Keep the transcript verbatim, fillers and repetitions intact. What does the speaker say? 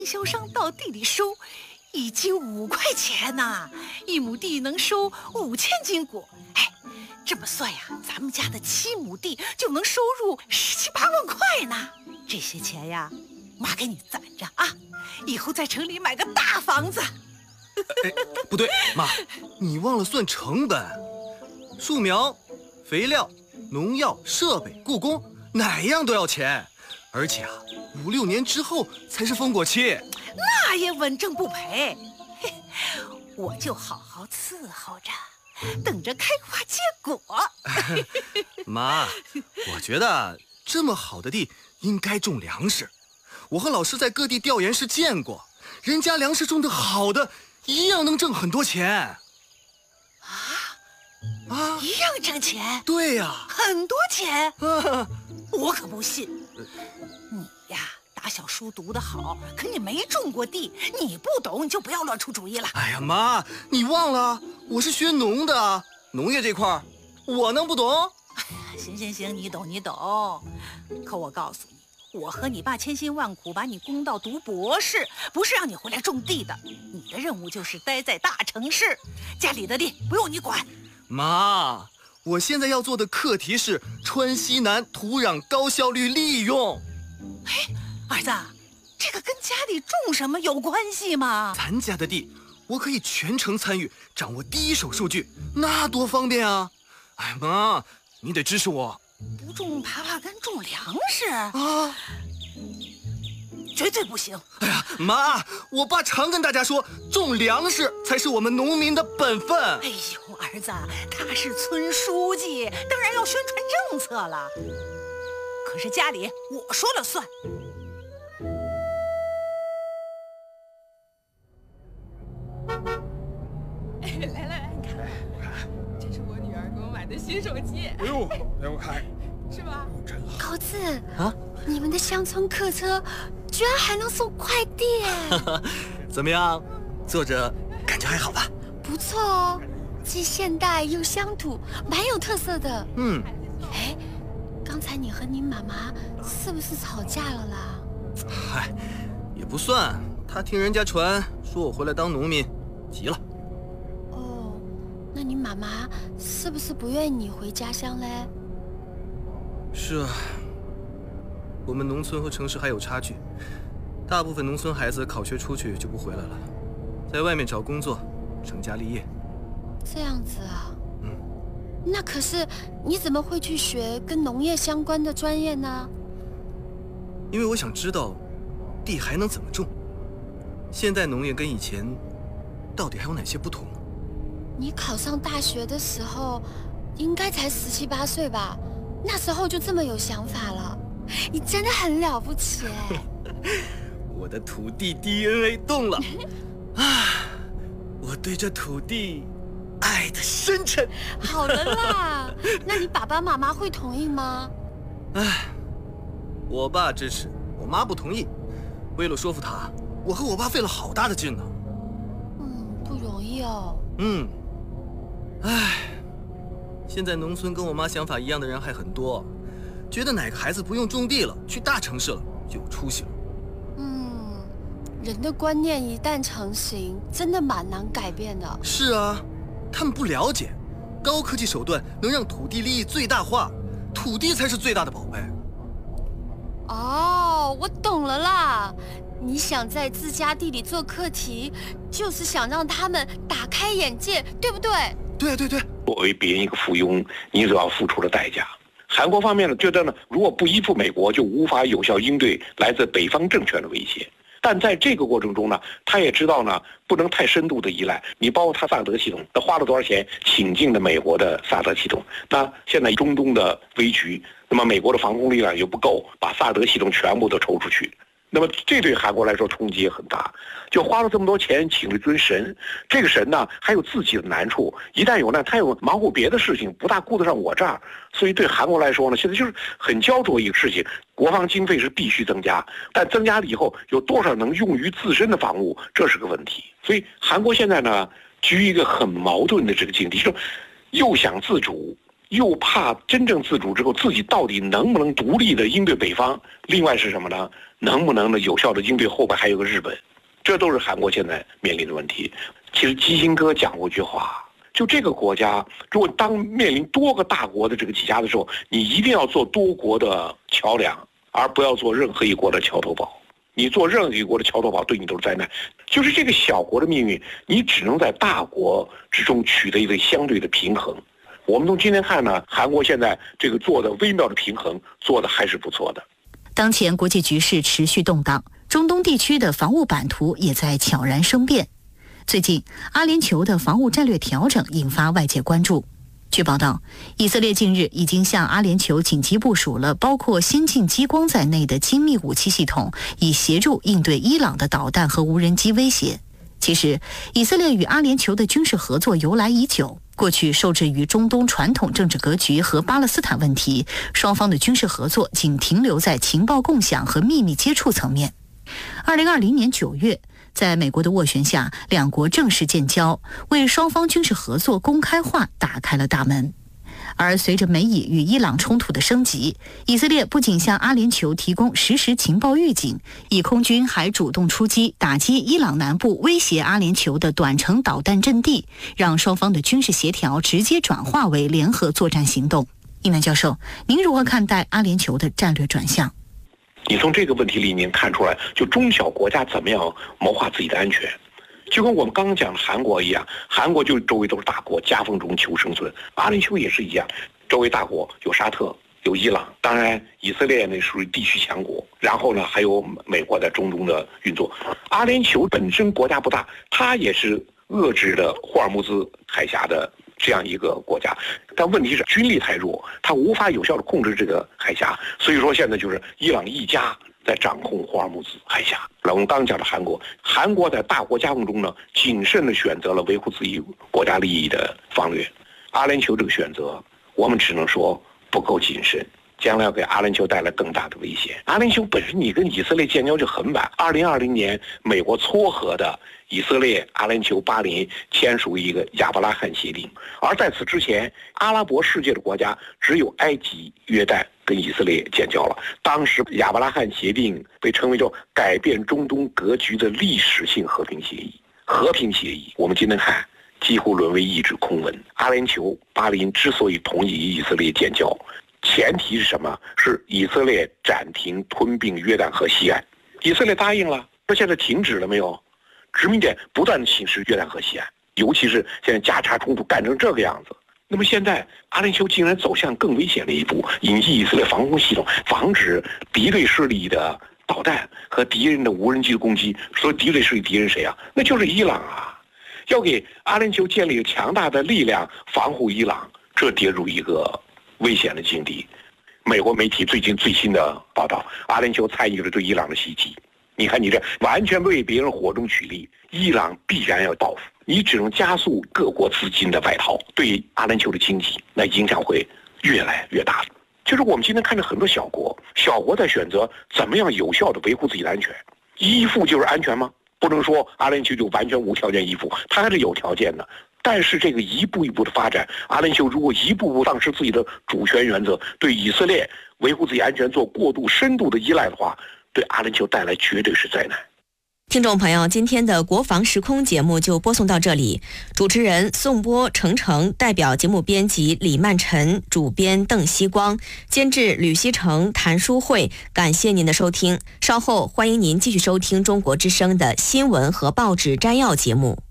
经销商到地里收，一斤五块钱呐，一亩地能收五千斤果。哎，这么算呀，咱们家的七亩地就能收入十七八万块呢。这些钱呀，妈给你攒着啊，以后在城里买个大房子。 哎，不对，妈，你忘了算成本，树苗、肥料、农药、设备、雇工，哪样都要钱。而且啊，五六年之后才是丰果期， 那也稳挣不赔。嘿，我就好好伺候着，等着开花结果。 妈，我觉得这么好的地应该种粮食。我和老师在各地调研时见过，人家粮食种得好的，一样能挣很多钱。 啊啊， 一样挣钱？ 对呀， 很多钱。 啊， 我可不信。你呀，打小书读得好，可你没种过地，你不懂，你就不要乱出主意了。 哎呀，妈，你忘了我是学农的，农业这块我能不懂？ 哎呀，行行行，你懂你懂。可我告诉你，我和你爸千辛万苦把你供到读博士，不是让你回来种地的。你的任务就是待在大城市，家里的地不用你管。 妈，我现在要做的课题是川西南土壤高效率利用。 哎，儿子，这个跟家里种什么有关系吗？ 咱家的地，我可以全程参与，掌握第一手数据，那多方便啊！哎，妈，你得支持我。 不种耙耙根，种粮食啊， 绝对不行！ 哎呀，妈，我爸常跟大家说，种粮食才是我们农民的本分。 哎呦，儿子，他是村书记，当然要宣传政策了。可是家里我说了算。 哎，来来来，你看，这是我女儿给我买的新手机。 哎呦，来我看， 是吧？ 真好。 高志啊， 你们的乡村客车居然还能送快递！ 怎么样，坐着感觉还好吧？ 不错哦，既现代又乡土，蛮有特色的。 嗯。 哎，刚才你和你妈妈是不是吵架了啦？ 嗨，也不算，她听人家传说我回来当农民，急了。 哦，那你妈妈是不是不愿意你回家乡嘞？ 是啊，我们农村和城市还有差距，大部分农村孩子考学出去就不回来了，在外面找工作，成家立业。 这样子啊。 嗯。 那可是你怎么会去学跟农业相关的专业呢？ 因为我想知道，地还能怎么种？现代农业跟以前到底还有哪些不同？ 你考上大学的时候，应该才十七八岁吧？那时候就这么有想法了，你真的很了不起哎！ 我的土地 D N A 动了啊！我对这土地爱的深沉。 好了啦，那你爸爸妈妈会同意吗？ 哎，我爸支持，我妈不同意。为了说服他，我和我爸费了好大的劲呢。 嗯，不容易哦。 嗯，哎，现在农村跟我妈想法一样的人还很多，觉得哪个孩子不用种地了，去大城市了就有出息了。 嗯，人的观念一旦成型，真的蛮难改变的。 是啊，他们不了解，高科技手段能让土地利益最大化，土地才是最大的宝贝。 哦，我懂了啦。你想在自家地里做课题，就是想让他们打开眼界，对不对？ 对对对。 作为别人一个附庸，你所要付出的代价。韩国方面呢，觉得呢，如果不依附美国，就无法有效应对来自北方政权的威胁。但在这个过程中呢，他也知道呢，不能太深度的依赖。你包括他萨德系统，他花了多少钱请进了美国的萨德系统？那现在中东的危局，那么美国的防空力量又不够，把萨德系统全部都抽出去。那么这对韩国来说冲击也很大，就花了这么多钱请了一尊神，这个神呢还有自己的难处，一旦有难，他又忙活别的事情，不大顾得上我这儿，所以对韩国来说呢，现在就是很焦灼一个事情，国防经费是必须增加，但增加了以后有多少能用于自身的防务，这是个问题。所以韩国现在呢居于一个很矛盾的这个境地，就是又想自主， 又怕真正自主之后自己到底能不能独立的应对北方，另外是什么呢？能不能呢有效的应对后边还有个日本，这都是韩国现在面临的问题。其实基辛格讲过一句话，就这个国家如果当面临多个大国的这个挤压的时候，你一定要做多国的桥梁，而不要做任何一国的桥头堡。你做任何一国的桥头堡对你都是灾难。就是这个小国的命运，你只能在大国之中取得一个相对的平衡。我们从今天看呢，韩国现在这个做的微妙的平衡做的还是不错的。 当前国际局势持续动荡，中东地区的防务版图也在悄然生变。最近，阿联酋的防务战略调整引发外界关注。据报道，以色列近日已经向阿联酋紧急部署了包括先进激光在内的精密武器系统，以协助应对伊朗的导弹和无人机威胁。其实，以色列与阿联酋的军事合作由来已久，过去受制于中东传统政治格局和巴勒斯坦问题，双方的军事合作仅停留在情报共享和秘密接触层面。二零二零年九月，在美国的斡旋下，两国正式建交，为双方军事合作公开化打开了大门。而随着美以与伊朗冲突的升级，以色列不仅向阿联酋提供实时情报预警，以空军还主动出击打击伊朗南部威胁阿联酋的短程导弹阵地，让双方的军事协调直接转化为联合作战行动。一南教授，您如何看待阿联酋的战略转向？ 你从这个问题里面看出来，就中小国家怎么样谋划自己的安全。就跟我们刚刚讲的韩国一样，韩国就周围都是大国，夹缝中求生存。阿联酋也是一样，周围大国有沙特，有伊朗，当然以色列呢属于地区强国，然后呢还有美国在中东的运作。阿联酋本身国家不大，它也是遏制了霍尔木兹海峡的这样一个国家，但问题是军力太弱，它无法有效的控制这个海峡，所以说现在就是伊朗一家在掌控霍尔木兹海峡。那我们刚刚讲的韩国，韩国在大国夹缝中呢，谨慎的选择了维护自己国家利益的方略。阿联酋这个选择，我们只能说不够谨慎，将来要给阿联酋带来更大的危险。阿联酋本身你跟以色列建交就很晚，二零二零年美国撮合的以色列、阿联酋、巴林签署一个亚伯拉罕协定，而在此之前，阿拉伯世界的国家只有埃及、约旦跟以色列建交了。当时亚伯拉罕协定被称为叫改变中东格局的历史性和平协议。和平协议，我们今天看几乎沦为一纸空文。阿联酋、巴林之所以同意与以色列建交，前提是什么？是以色列暂停吞并约旦河西岸。以色列答应了，那现在停止了没有？殖民点不断侵蚀约旦河西岸，尤其是现在加插冲突干成这个样子。那么现在阿联酋竟然走向更危险的一步，引进以色列防空系统，防止敌对势力的导弹和敌人的无人机的攻击。所以敌对势力敌人谁啊？那就是伊朗啊！要给阿联酋建立强大的力量防护伊朗，这跌入一个危险的境地。美国媒体最近最新的报道，阿联酋参与了对伊朗的袭击。你看你这完全为别人火中取栗，伊朗必然要报复，你只能加速各国资金的外逃，对阿联酋的经济那影响会越来越大。就是我们今天看着很多小国，小国在选择怎么样有效的维护自己的安全，依附就是安全吗？不能说阿联酋就完全无条件依附，它还是有条件的。但是这个一步一步的发展，阿联酋如果一步步丧失自己的主权原则，对以色列维护自己安全做过度深度的依赖的话，对阿联酋带来绝对是灾难。 听众朋友，今天的国防时空节目就播送到这里。主持人宋波、程程，代表节目编辑李曼晨，主编邓希光，监制吕希成、谭淑慧。感谢您的收听，稍后欢迎您继续收听中国之声的新闻和报纸摘要节目。